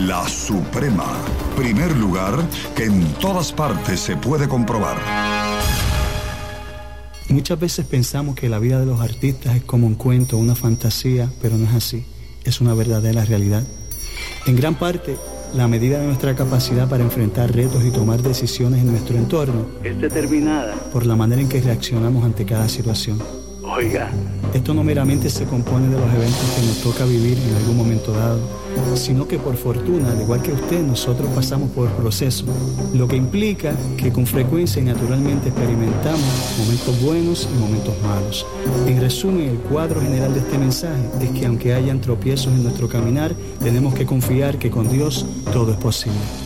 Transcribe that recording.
La Suprema. Primer lugar que en todas partes se puede comprobar. Muchas veces pensamos que la vida de los artistas es como un cuento, una fantasía, pero no es así. Es una verdadera realidad. En gran parte, la medida de nuestra capacidad para enfrentar retos y tomar decisiones en nuestro entorno es determinada por la manera en que reaccionamos ante cada situación. Oiga, esto no meramente se compone de los eventos que nos toca vivir en algún momento dado, sino que por fortuna, al igual que usted, nosotros pasamos por procesos, lo que implica que con frecuencia y naturalmente experimentamos momentos buenos y momentos malos. En resumen, el cuadro general de este mensaje es que aunque hayan tropiezos en nuestro caminar, tenemos que confiar que con Dios todo es posible.